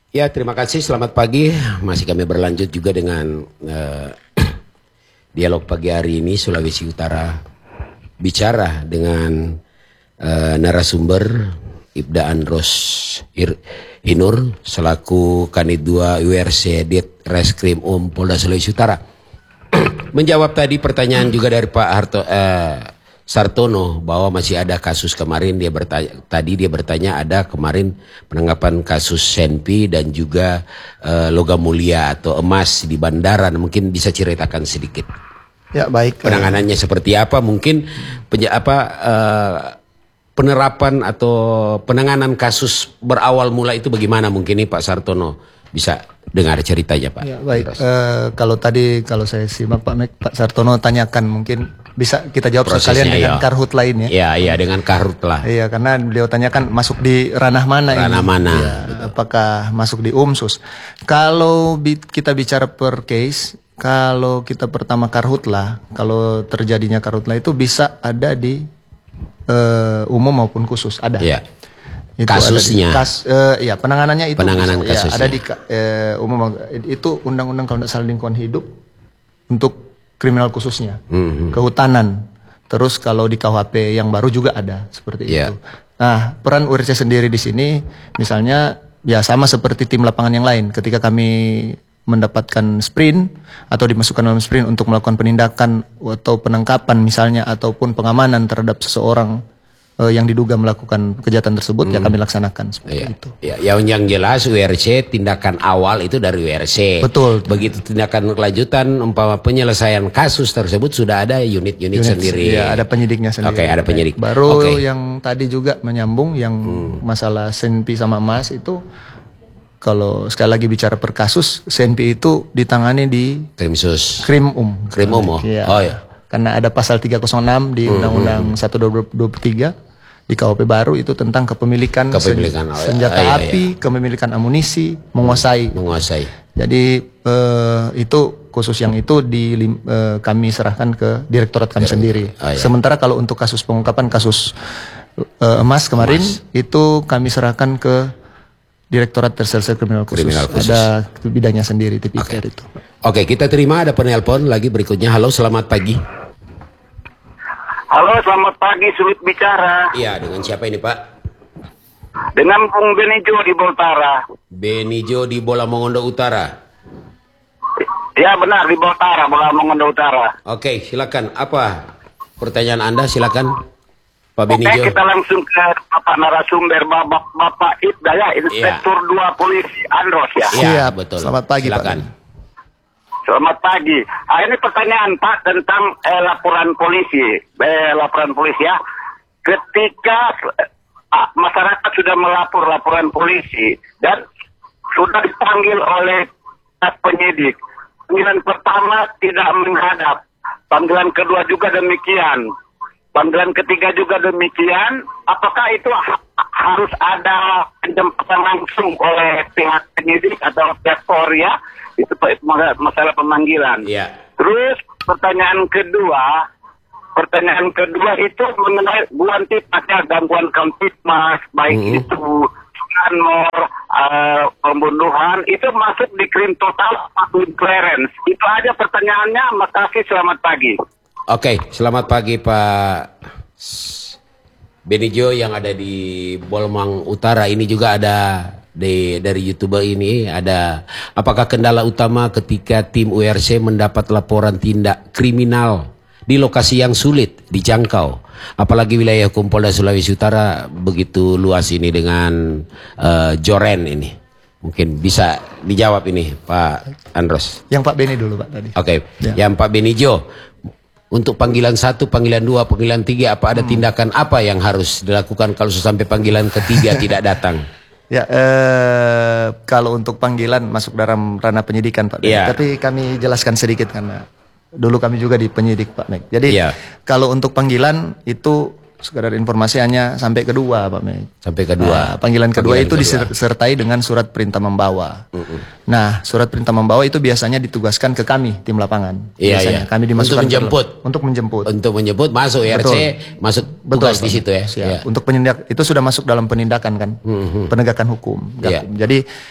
Ya, terima kasih. Selamat pagi. Masih kami berlanjut juga dengan dialog pagi hari ini Sulawesi Utara bicara dengan narasumber Ibda Andros Hinur selaku Kanit 2 URC Dit Reskrim Polda Sulawesi Utara. Menjawab tadi pertanyaan juga dari Pak Sartono bahwa masih ada kasus kemarin dia bertanya ada kemarin penangkapan kasus Senpi dan juga logam mulia atau emas di bandara, mungkin bisa ceritakan sedikit. Ya, baik. Penanganannya seperti apa, mungkin penerapan atau penanganan kasus berawal mula itu bagaimana, mungkin ini Pak Sartono bisa dengar ceritanya, Pak. Ya, baik. Kalau saya simak Pak Sartono tanyakan, mungkin bisa kita jawab sekalian dengan karhut lain ya. Iya, dengan karhut lah. Iya, karena beliau tanyakan masuk di ranah mana ini? Ranah mana? Ya, apakah masuk di UMSUS? Kalau kita bicara per case, kalau kita pertama karhutlah, kalau terjadinya karhutlah itu bisa ada di umum maupun khusus, ada. Iya. Itu kasusnya. Ya, penanganannya itu penanganan bisa, kasusnya. ya, ada di umum itu undang-undang kalau tidak salah lingkungan hidup untuk kriminal khususnya, kehutanan. Terus kalau di KUHP yang baru juga ada seperti itu. Nah, peran URC sendiri di sini, misalnya ya sama seperti tim lapangan yang lain. Ketika kami mendapatkan sprint atau dimasukkan dalam sprint untuk melakukan penindakan atau penangkapan misalnya ataupun pengamanan terhadap seseorang yang diduga melakukan kejahatan tersebut, ya kami laksanakan seperti itu. Ya, yang jelas URC tindakan awal itu dari URC. Betul. Begitu tindakan kelanjutan umpama penyelesaian kasus tersebut sudah ada unit-unit sendiri. Ya, ada penyidiknya sendiri. Oke, ada penyidik. Baru yang tadi juga menyambung yang masalah Senpi sama emas itu, kalau sekali lagi bicara per kasus, Senpi itu ditangani di Krimsus. Krimum. Ya. Oh ya. Karena ada pasal 306 di Undang-Undang 1/2023 di KUHP baru itu tentang kepemilikan senjata api, kepemilikan amunisi, menguasai. Jadi itu khusus yang itu kami serahkan ke direktorat kami sendiri. Sementara kalau untuk kasus pengungkapan kasus emas kemarin itu kami serahkan ke Direktorat Reserse Kriminal Khusus. Ada bidangnya sendiri, tipikor itu. Oke, kita terima ada penelpon lagi berikutnya. Halo, selamat pagi. Halo, selamat pagi, sulit bicara. Iya, dengan siapa ini, Pak? Dengan Bung Benijo di Boltara. Benijo di Bola Mongondo Utara. Ya, benar, di Boltara, Bola Mongondo Utara. Oke, silakan. Apa pertanyaan Anda? Silakan, Pak Benijo. Oke, kita langsung ke Bapak narasumber, Bapak Ibda ya, Inspektur 2 Polisi Andros ya. Iya, betul. Selamat pagi, silakan, Pak. Selamat pagi. Ini pertanyaan Pak tentang laporan polisi. Laporan polisi ya. Ketika masyarakat sudah melapor laporan polisi dan sudah dipanggil oleh penyidik. Panggilan pertama tidak menghadap. Panggilan kedua juga demikian. Panggilan ketiga juga demikian. Apakah itu harus ada penjemputan langsung oleh pihak penyidik atau pihak Polri ya? Itu masalah pemanggilan. Iya. Terus pertanyaan kedua itu mengenai gangguan kamtipmas, baik itu curanmor, pembunuhan, itu masuk di krim total atau clearance. Itu aja pertanyaannya. Makasih, selamat pagi. Oke, selamat pagi Pak Benijo yang ada di Bolmang Utara. Ini juga ada dari YouTuber ini ada, apakah kendala utama ketika tim URC mendapat laporan tindak kriminal di lokasi yang sulit dijangkau, apalagi wilayah hukum Polda Sulawesi Utara begitu luas ini dengan Joren ini, mungkin bisa dijawab ini Pak Andros. Yang Pak Beni dulu Pak tadi. Oke. Yang Pak Benijo, untuk panggilan 1, panggilan 2, panggilan 3 apa ada tindakan apa yang harus dilakukan kalau sampai panggilan ketiga tidak datang? Ya, kalau untuk panggilan masuk dalam ranah penyidikan Pak. Tapi kami jelaskan sedikit karena dulu kami juga di penyidik Pak Mek. Jadi kalau untuk panggilan itu Sekedar informasi hanya sampai kedua, Pak Mek. Sampai kedua. Nah, panggilan kedua itu disertai dengan surat perintah membawa. Nah, surat perintah membawa itu biasanya ditugaskan ke kami tim lapangan. Biasanya kami dimasukkan untuk menjemput. Untuk menjemput masuk RC, masuk tugas di situ ya. Untuk penindak itu sudah masuk dalam penindakan kan, penegakan hukum. Jadi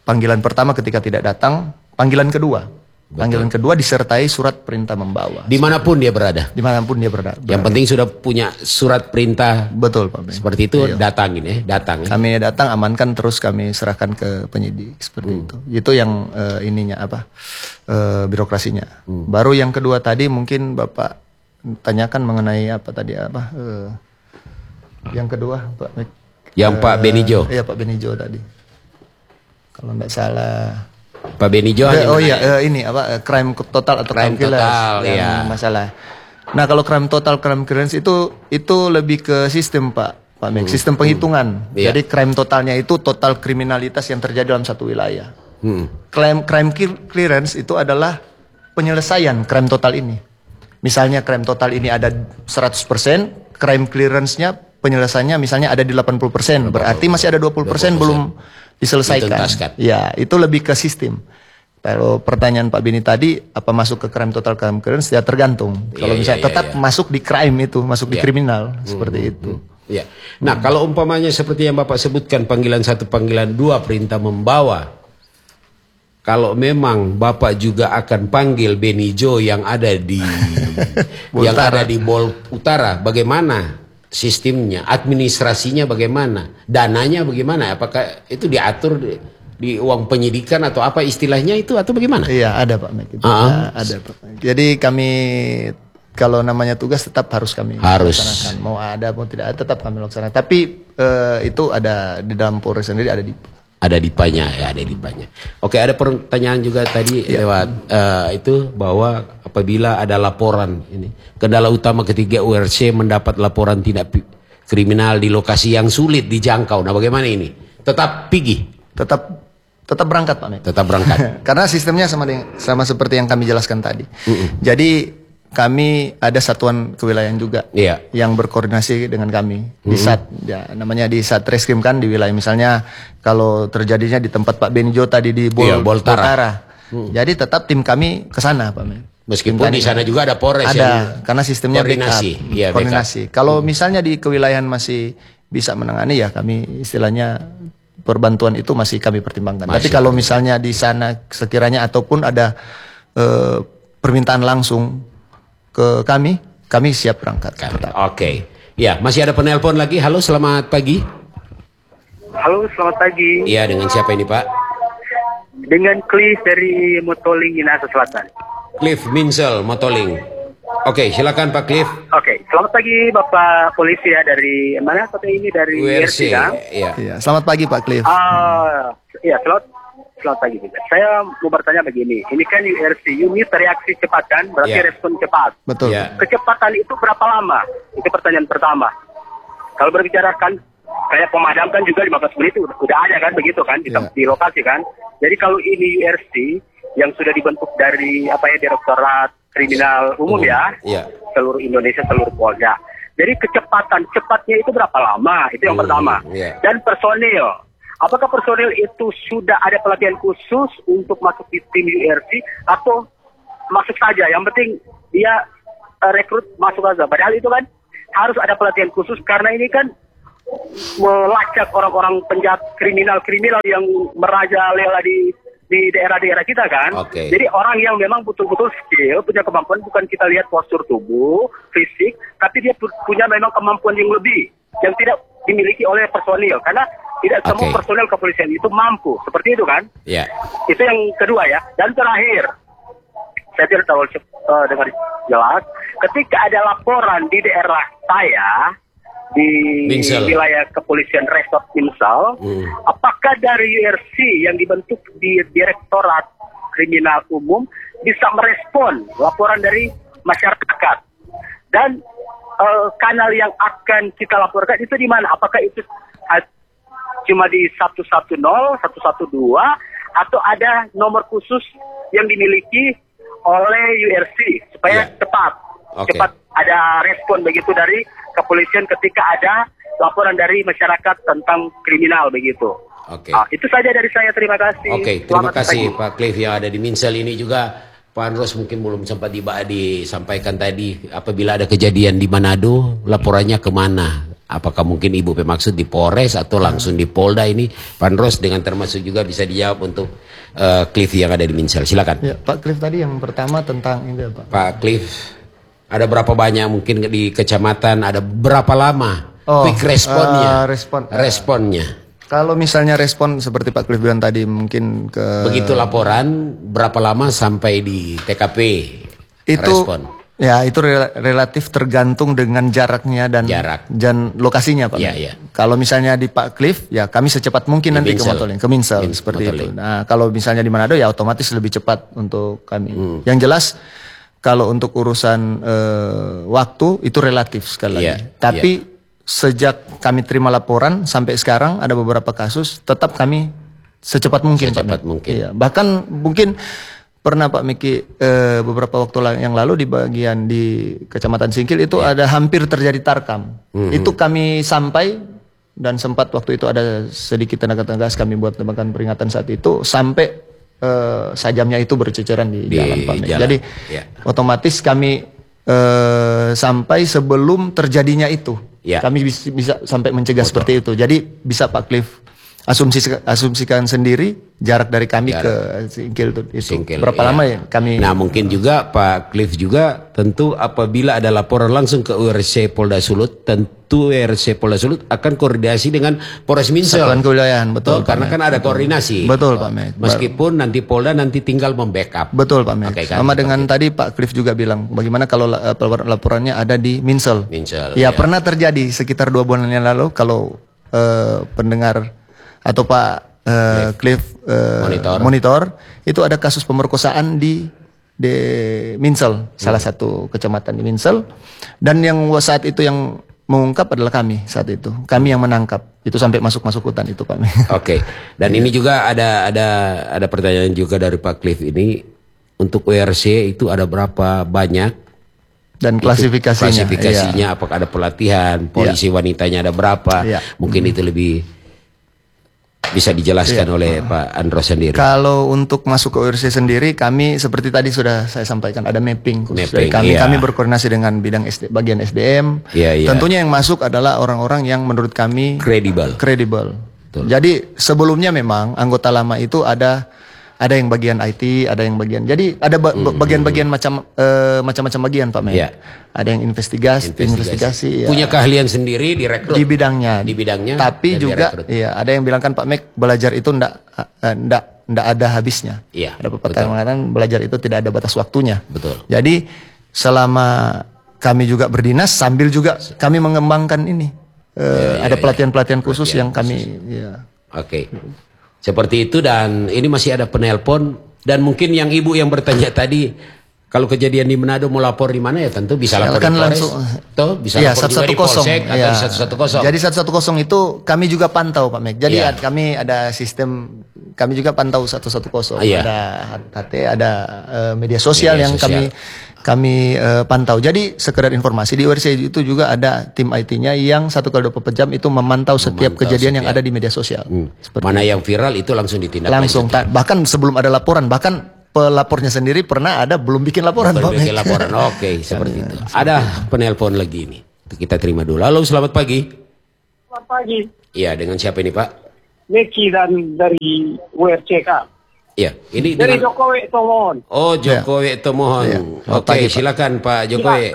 panggilan pertama ketika tidak datang, panggilan kedua. Panggilan kedua disertai surat perintah membawa. Dimanapun dia berada. Dimanapun dia berada. Yang penting sudah punya surat perintah. Betul Pak Ben. Seperti itu datangin ya, datang. Kami datang, amankan, terus kami serahkan ke penyidik seperti itu. Itu yang ininya apa? Birokrasinya. Baru yang kedua tadi mungkin Bapak tanyakan mengenai apa tadi apa? Yang kedua Pak. Yang Pak Benijo. Iya Pak Benijo tadi. Kalau tidak salah. Pak Benijo ini apa crime total atau crime killers yang masalah. Nah kalau crime total, crime killers itu lebih ke sistem Pak Mek, sistem penghitungan. Jadi crime totalnya itu total kriminalitas yang terjadi dalam satu wilayah. Crime clearance itu adalah penyelesaian crime total ini. Misalnya crime total ini ada 100%, crime clearance-nya penyelesaiannya misalnya ada di 80%, berarti masih ada 20% belum diselesaikan. Ya, itu lebih ke sistem. Kalau pertanyaan Pak Beni tadi, apa masuk ke crime total, crime clearance, ya tergantung. Kalau misalnya tetap masuk di crime itu, masuk di kriminal, seperti itu. Ya. Nah, kalau umpamanya seperti yang Bapak sebutkan, panggilan 1, panggilan 2, perintah membawa. Kalau memang Bapak juga akan panggil Benijo yang ada di Bol Utara, bagaimana sistemnya, administrasinya bagaimana, dananya bagaimana, apakah itu diatur di uang penyidikan atau apa istilahnya itu atau bagaimana? Iya ada Pak Mek. Ada Pak Mek. Jadi kami kalau namanya tugas tetap harus kami laksanakan, mau ada mau tidak ada tetap kami laksanakan. Tapi itu ada di dalam Polres sendiri ada di Dipanya. Oke, ada pertanyaan juga tadi lewat itu bahwa apabila ada laporan ini, kendala utama ketika URC mendapat laporan tindak kriminal di lokasi yang sulit dijangkau. Nah, bagaimana ini? Tetap pergi? Tetap berangkat Pak Mek. Tetap berangkat. Karena sistemnya sama seperti yang kami jelaskan tadi. Jadi kami ada satuan kewilayahan juga yang berkoordinasi dengan kami di namanya di Satreskrim kan di wilayah, misalnya kalau terjadinya di tempat Pak Benijo tadi di Bol Utara. Jadi tetap tim kami ke sana Pak Men. Meskipun di sana juga ada Polres karena sistemnya koordinasi. Kalau misalnya di kewilayahan masih bisa menangani, ya kami istilahnya perbantuan itu masih kami pertimbangkan. Tapi kalau misalnya di sana sekiranya ataupun ada permintaan langsung ke kami siap berangkat. Oke. Ya, masih ada penelpon lagi. Halo, selamat pagi. Halo, selamat pagi. Iya, dengan siapa ini, Pak? Dengan Cliff dari Motoling, Minahasa Selatan. Cliff Minsel, Motoling. Oke, silakan Pak Cliff. Oke, selamat pagi Bapak Polisi ya, dari mana kota ini, dari URC. Iya. Selamat pagi Pak Cliff. Iya, selamat pagi juga. Saya mau bertanya begini, ini kan URC, unit reaksi cepat kan, berarti respon cepat. Betul. Kecepatan itu berapa lama? Itu pertanyaan pertama. Kalau berbicara kan, kayak pemadam kan juga 15 menit itu udah ada kan, begitu kan, di lokasi kan. Jadi kalau ini URC yang sudah dibentuk dari Direktorat Kriminal Umum seluruh Indonesia, seluruh Polda. Jadi cepatnya itu berapa lama? Itu yang pertama. Dan personil. Apakah personil itu sudah ada pelatihan khusus untuk masuk di tim URC atau masuk saja? Yang penting dia rekrut masuk saja. Padahal itu kan harus ada pelatihan khusus karena ini kan melacak orang-orang penjahat kriminal yang merajalela di daerah-daerah kita kan. Jadi orang yang memang betul-betul skill, punya kemampuan, bukan kita lihat postur tubuh, fisik, tapi dia punya memang kemampuan yang lebih yang tidak dimiliki oleh personil, karena tidak semua personil kepolisian itu mampu seperti itu kan. Itu yang kedua ya. Dan terakhir, saya tidak tahu dengan jelas, ketika ada laporan di daerah saya di wilayah kepolisian Resort Minsel, apakah dari URC yang dibentuk di Direktorat Kriminal Umum bisa merespon laporan dari masyarakat? Dan kanal yang akan kita laporkan itu di mana? Apakah itu cuma di 110, 112, atau ada nomor khusus yang dimiliki oleh URC supaya cepat ada respon begitu dari kepolisian ketika ada laporan dari masyarakat tentang kriminal begitu. Itu saja dari saya, terima kasih. Terima kasih Pak Cliff yang ada di Minsel ini juga. Pak Andros mungkin belum sempat disampaikan tadi, apabila ada kejadian di Manado, laporannya kemana? Apakah mungkin Ibu maksud di Polres atau langsung di Polda ini? Pak Andros dengan termasuk juga bisa dijawab untuk Cliff yang ada di Minsel. Silakan. Ya, Pak Cliff tadi yang pertama tentang ini Pak. Pak Cliff, ada berapa banyak mungkin di kecamatan, ada berapa lama quick responnya? Responnya. Kalau misalnya respon seperti Pak Cliff bilang tadi mungkin ke begitu laporan berapa lama sampai di TKP itu respon? Ya itu relatif tergantung dengan jaraknya dan lokasinya Pak. Ya. Kalau misalnya di Pak Cliff ya kami secepat mungkin di nanti ke Minsel seperti itu. Nah kalau misalnya di Manado ya otomatis lebih cepat untuk kami. Yang jelas kalau untuk urusan waktu itu relatif sekali lagi. Tapi sejak kami terima laporan sampai sekarang ada beberapa kasus tetap kami secepat mungkin. Iya. Bahkan mungkin pernah Pak Miki beberapa waktu yang lalu di bagian di Kecamatan Singkil itu ada hampir terjadi tarkam. Itu kami sampai dan sempat waktu itu ada sedikit tenaga gas kami buat tembakan peringatan saat itu sampai sajamnya itu berceceran di jalan Pak Miki. Jadi otomatis kami sampai sebelum terjadinya itu. Kami bisa sampai mencegah seperti itu. Jadi bisa Pak Cliff asumsikan sendiri jarak dari kami ke Singkil itu. Berapa lama ya kami. Nah mungkin juga Pak Cliff juga tentu apabila ada laporan langsung ke URC Polda Sulut, tentu URC Polda Sulut akan koordinasi dengan Polres Minsel. Satuan kewilayahan, betul. Karena kan ada koordinasi. Betul Pak Mek. Meskipun nanti Polda nanti tinggal membackup. Betul Pak Mek. Sama dengan tadi Pak Cliff juga bilang, bagaimana kalau laporannya ada di Minsel. Ya pernah terjadi sekitar 2 bulan yang lalu kalau pendengar atau Pak Cliff monitor itu ada kasus pemerkosaan di Minsel, salah satu kecamatan di Minsel, dan yang saat itu yang mengungkap adalah kami saat itu, kami yang menangkap itu sampai masuk hutan itu Pak. Oke. Dan ini juga ada pertanyaan juga dari Pak Cliff ini, untuk WRC itu ada berapa banyak dan klasifikasinya apakah ada pelatihan polisi wanitanya ada berapa? Mungkin itu lebih bisa dijelaskan oleh Pak Andros sendiri. Kalau untuk masuk ke URC sendiri, kami seperti tadi sudah saya sampaikan ada mapping khusus dari kami. Kami berkoordinasi dengan bidang bagian SDM. Tentunya yang masuk adalah orang-orang yang menurut kami kredibel. Jadi sebelumnya memang anggota lama itu ada yang bagian IT, ada yang bagian. Jadi ada bagian-bagian macam-macam bagian Pak Mek. Ada yang investigasi. Punya keahlian sendiri direkrut di bidangnya. Tapi juga ada yang bilang kan Pak Mek, belajar itu ndak ada habisnya. Ada pepatah mengatakan belajar itu tidak ada batas waktunya. Betul. Jadi selama kami juga berdinas sambil juga kami mengembangkan ini. Ada pelatihan-pelatihan khusus yang kami Oke. Seperti itu, dan ini masih ada penelpon, dan mungkin yang ibu yang bertanya tadi, kalau kejadian di Manado mau lapor di mana ya tentu bisa lapor di Polres. Bisa lapor juga di Polsek atau 110. Jadi 110 itu kami juga pantau Pak Mek. Jadi kami ada sistem, kami juga pantau 110. Ada HT, ada media sosial yang kami pantau. Jadi sekedar informasi di URC itu juga ada tim IT-nya yang 1x24 jam itu memantau setiap kejadian yang ada di media sosial. Mana yang viral itu langsung ditindaklanjuti. Bahkan sebelum ada laporan, bahkan pelapornya sendiri pernah ada belum bikin laporan. Oke, seperti itu. Ada penelpon lagi ini. Kita terima dulu. Halo, selamat pagi. Selamat pagi. Iya, dengan siapa ini Pak? Meki dari URCK. Iya, ini dari Jokowi Tomohon. Oh, Jokowi Tomohon. Oke, silakan Pak Jokowi.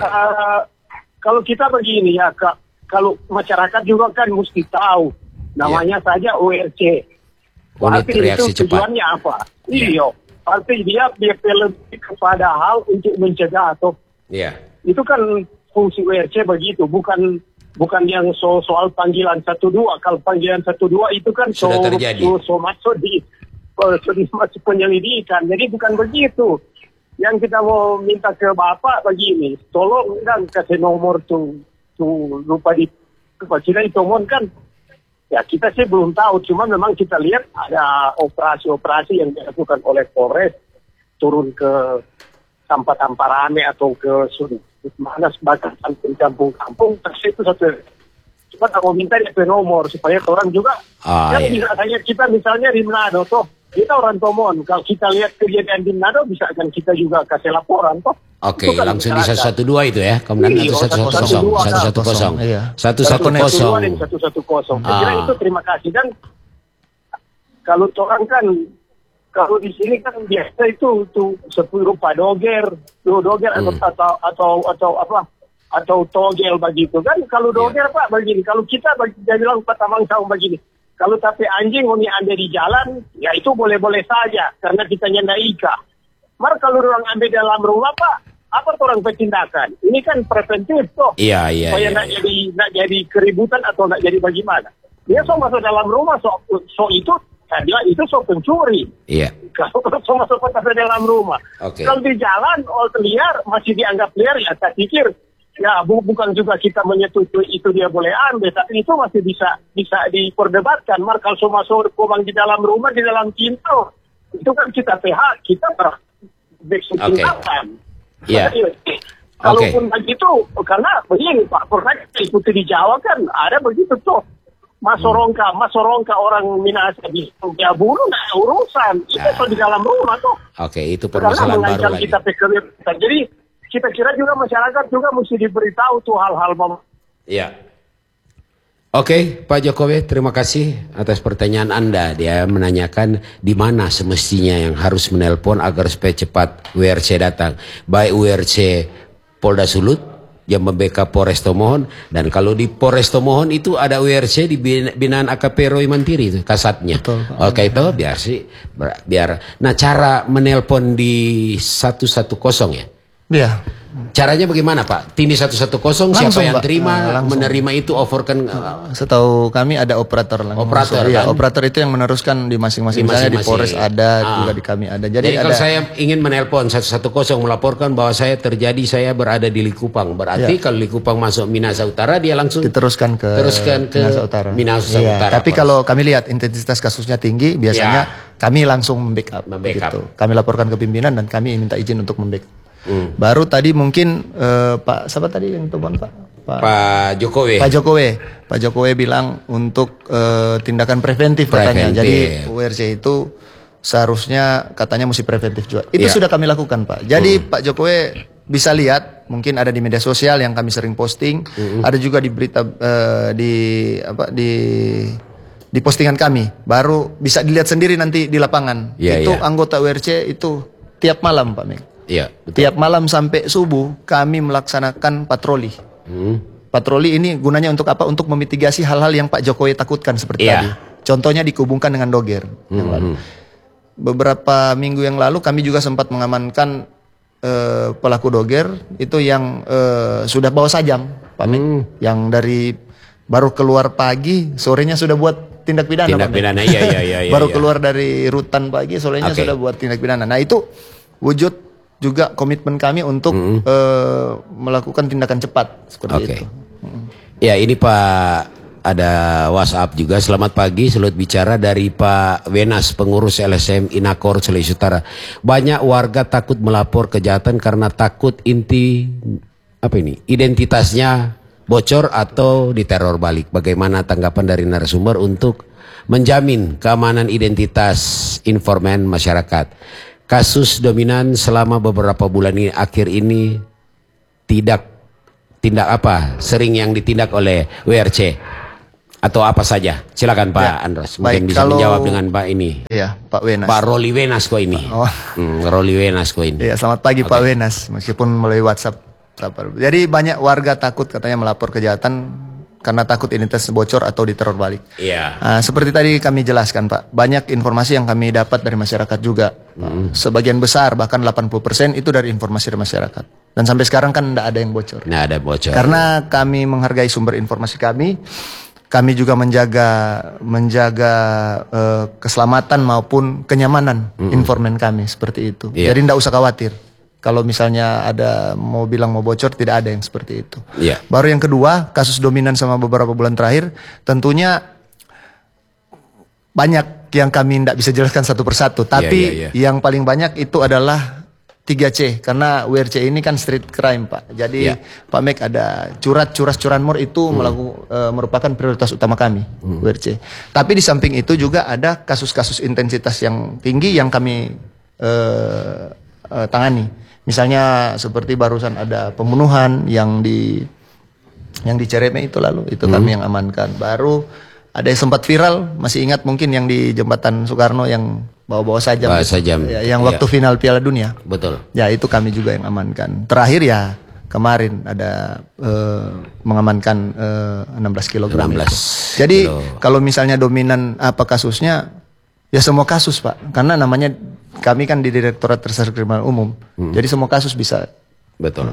Kalau kita begini ya, kalau masyarakat juga kan mesti tahu namanya saja URC. Unit reaksi cepat. Tujuannya apa? Iya. Arti dia lebih kepada hal untuk mencegah atau. Itu kan fungsi URC begitu, bukan yang soal panggilan 1-2. Kalau panggilan 1-2 itu kan sudah terjadi. masuk di masuk penyelidikan. Jadi bukan begitu. Yang kita mau minta ke Bapak begini, tolong kan kasih nomor tuh lupa di kita ditomon kan. Ya kita sih belum tahu, cuma memang kita lihat ada operasi-operasi yang dilakukan oleh Polres turun ke tanpa rame atau ke mana sebagian kampung-kampung, itu satu. Cuma aku minta dia nomor supaya orang juga yang bisa tanya kita misalnya di Manado toh Kita orang Tomon, kalau kita lihat kejadian di Manado, bisa kan kita juga kasih laporan toh. Oke, Itu kan langsung di masyarakat. 112 itu ya, Komandan, Iya, 110. 110. Iya. 110. Dan 110. Saya kira itu terima kasih. Dan kalau orang kan, kalau di sini kan biasa itu 10 doger atau togel begitu kan. Kalau doger Pak begini, kalau kita bilang Pak Tamang Saung begini. Kalau tapi anjing ini anda di jalan, ya itu boleh-boleh saja karena kita nyanda ika. Mar kalau orang ambil dalam rumah Pak, apa tuh orang bertindakan? Ini kan preventif toh. Iya. Supaya nak jadi keributan atau nak jadi bagaimana. Dia so masuk dalam rumah, so itu saya bilang itu so pencuri. Iya. Kalau so masuk ke dalam rumah. Oke. Kalau di jalan liar masih dianggap liar ya saya pikir ya bukan juga kita menyetujui itu dia boleh ambil, tapi itu masih bisa diperdebatkan. Mar kalau so masuk komang di dalam rumah, di dalam pintu, itu kan kita PH, kita berkesinambungan. Iya. Kalaupun begitu, karena begini Pak, pernah ikuti di Jawa kan ada begitu tuh. Masorongka orang Minahasa di Jabulu, nah urusan itu so di dalam rumah tuh. Oke, itu Karena permasalahan baru mengancam lagi. kita pekerjaan. Jadi kita kira juga masyarakat juga mesti diberitahu tuh hal-hal. Iya. Oke, Pak Jokowi, terima kasih atas pertanyaan Anda. Dia menanyakan di mana semestinya yang harus menelpon agar supaya cepat WRC datang. Baik WRC Polda Sulut yang membackup Polres Tomohon, dan kalau di Polres Tomohon itu ada WRC di binaan AKP Roy Mantiri itu kasatnya. Betul, Pak. Oke, itu biar. Nah, cara menelpon di 110 ya. Iya. Caranya bagaimana Pak? Tini 110 siapa Langsung, yang Pak. terima, Langsung. menerima itu overkan Setahu kami ada operator langsung. Operator, Iya, kan? operator itu yang meneruskan di masing-masing. Di Misalnya di masing-masing. Polres ada, Ah. juga di kami ada. Jadi Jadi kalau ada. saya ingin menelpon 110 melaporkan bahwa saya berada di Likupang, berarti kalau Likupang masuk Minahasa Utara dia langsung diteruskan ke Minahasa Utara. Minahasa Iya, Utara. tapi kalau kami lihat intensitas kasusnya tinggi, biasanya kami langsung membackup. Membackup. Gitu. Kami laporkan ke pimpinan dan kami minta izin untuk membackup. Baru tadi mungkin Pak siapa tadi yang telepon Pak? Pak Jokowi. Pak Jokowi bilang untuk tindakan preventif katanya. Jadi WRC itu seharusnya katanya mesti preventif juga. Itu sudah kami lakukan Pak. Jadi Pak Jokowi bisa lihat, mungkin ada di media sosial yang kami sering posting, ada juga di berita di postingan kami. Baru bisa dilihat sendiri nanti di lapangan. Iya, itu iya. anggota WRC itu tiap malam Pak Meng. Iya, betul. Tiap malam sampai subuh kami melaksanakan patroli. Patroli ini gunanya untuk apa? Untuk memitigasi hal-hal yang Pak Jokowi takutkan seperti Iya. tadi. Contohnya dihubungkan dengan doger. Yang lalu. Beberapa minggu yang lalu kami juga sempat mengamankan pelaku doger itu yang sudah bawa sajam, Pak Meng. Yang dari baru keluar pagi, sorenya sudah buat tindak pidana. Tindak Pak Meng. pidana, iya. Baru iya. keluar dari rutan pagi, sorenya Oke. sudah buat tindak pidana. Nah itu wujud juga komitmen kami untuk melakukan tindakan cepat seperti Oke. itu. Ya, ini Pak ada WhatsApp juga. Selamat pagi, selamat bicara dari Pak Wenas, pengurus LSM Inakor Sulawesi Utara. Banyak warga takut melapor kejahatan karena takut identitasnya bocor atau diteror balik. Bagaimana tanggapan dari narasumber untuk menjamin keamanan identitas informan masyarakat? Kasus dominan selama beberapa bulan ini akhir ini sering yang ditindak oleh WRC atau apa saja? Silakan Pak Andros, mungkin Baik, bisa menjawab dengan Pak ini. Iya, Pak Wenas. Pak Roli Wenas kok ini. Oh. Roli Wenas kok ini. Iya, selamat pagi Pak Wenas, meskipun melalui WhatsApp. Jadi banyak warga takut katanya melapor kejahatan karena takut identitas bocor atau diteror balik. Iya. Seperti tadi kami jelaskan Pak, banyak informasi yang kami dapat dari masyarakat juga. Sebagian besar, bahkan 80% itu dari informasi dari masyarakat. Dan sampai sekarang kan tidak ada yang bocor. Nah, ada bocor. Karena kami menghargai sumber informasi kami juga menjaga keselamatan maupun kenyamanan informan kami seperti itu. Iya. Jadi tidak usah khawatir. Kalau misalnya ada mau bilang mau bocor, tidak ada yang seperti itu. Iya. Baru yang kedua, kasus dominan sama beberapa bulan terakhir, tentunya banyak yang kami tidak bisa jelaskan satu persatu. Tapi iya. yang paling banyak itu adalah 3C karena WRC ini kan street crime Pak. Jadi Pak Mek ada curas curanmor itu merupakan prioritas utama kami WRC. Tapi di samping itu juga ada kasus-kasus intensitas yang tinggi yang kami tangani. Misalnya seperti barusan ada pembunuhan yang di Cereme itu lalu itu kami yang amankan. Baru ada yang sempat viral, masih ingat mungkin yang di Jembatan Soekarno yang bawa-bawa sajam. Ya, yang waktu final Piala Dunia. Betul. Ya itu kami juga yang amankan. Terakhir ya kemarin ada mengamankan 16 kg. 16 Jadi kilo. kalau misalnya dominan apa kasusnya, ya semua kasus Pak. Karena namanya kami kan di Direktorat Reserse Kriminal Umum. Jadi semua kasus bisa. Betul.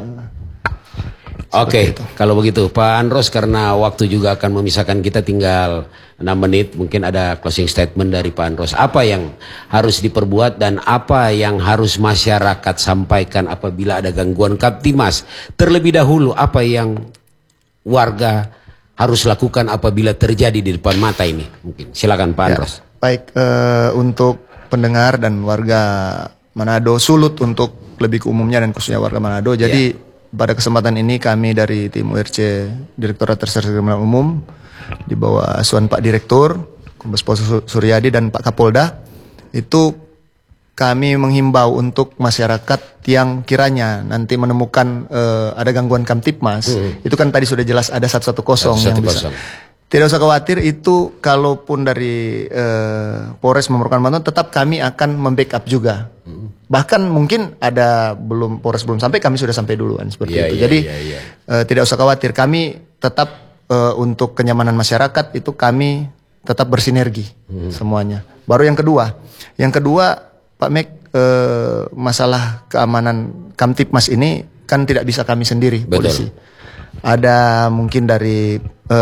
Oke, kalau begitu Pak Andros, karena waktu juga akan memisahkan kita tinggal 6 menit, mungkin ada closing statement dari Pak Andros. Apa yang harus diperbuat dan apa yang harus masyarakat sampaikan apabila ada gangguan Kamtibmas? Terlebih dahulu, apa yang warga harus lakukan apabila terjadi di depan mata ini? Mungkin silakan Pak Andros. Baik, untuk pendengar dan warga Manado, Sulut untuk lebih ke umumnya dan khususnya warga Manado. Jadi pada kesempatan ini kami dari tim URC Direktorat Reserse Kriminal Umum di bawah asuhan Pak Direktur, Kombes Pol Suryadi dan Pak Kapolda, itu kami menghimbau untuk masyarakat yang kiranya nanti menemukan ada gangguan Kamtibmas, itu kan tadi sudah jelas ada 110 yang bisa. Tidak usah khawatir, itu kalaupun dari Polres memerlukan bantuan, tetap kami akan membackup juga. Bahkan mungkin ada Polres belum sampai, kami sudah sampai duluan seperti itu. Jadi tidak usah khawatir, kami tetap untuk kenyamanan masyarakat itu kami tetap bersinergi semuanya. Baru yang kedua Pak Mek, masalah keamanan Kamtibmas ini kan tidak bisa kami sendiri. Betul. Polisi. Ada mungkin dari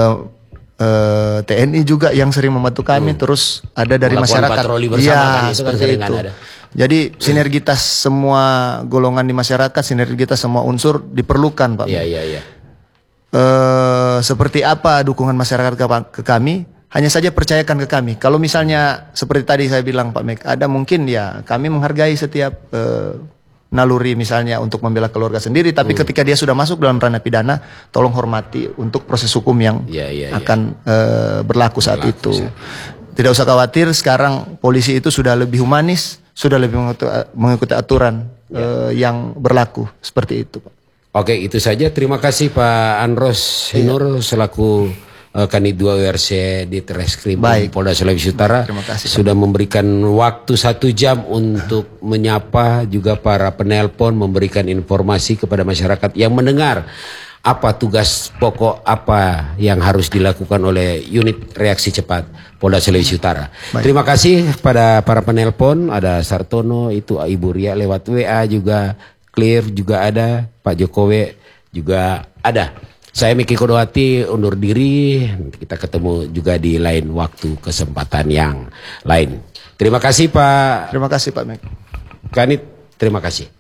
TNI juga yang sering membantu kami, terus ada dari melakukan masyarakat. patroli bersama kan, itu seperti kan itu. ada. Jadi sinergitas semua golongan di masyarakat, sinergitas semua unsur diperlukan Pak. Iya. Seperti apa dukungan masyarakat ke kami? Hanya saja percayakan ke kami. Kalau misalnya seperti tadi saya bilang Pak Mek, ada mungkin ya kami menghargai setiap naluri misalnya untuk membela keluarga sendiri, tapi ketika dia sudah masuk dalam ranah pidana, tolong hormati untuk proses hukum yang akan berlaku saat itu. Tidak usah khawatir, sekarang polisi itu sudah lebih humanis, sudah lebih mengikuti aturan yang berlaku seperti itu Pak. Oke, itu saja. Terima kasih Pak Andros Hinur selaku Kanit 2 WRC di Treskrim Polda Sulawesi Utara. Terima kasih, sudah memberikan waktu 1 jam untuk menyapa juga para penelpon, memberikan informasi kepada masyarakat yang mendengar apa tugas pokok, apa yang harus dilakukan oleh unit reaksi cepat Polda Sulawesi Utara. Terima kasih pada para penelpon, ada Sartono, itu Ibu Ria lewat WA juga, Clear juga ada, Pak Jokowi juga ada. Saya Miki Kodowati undur diri, kita ketemu juga di lain waktu, kesempatan yang lain. Terima kasih Pak. Terima kasih Pak Mek. Kanit, terima kasih.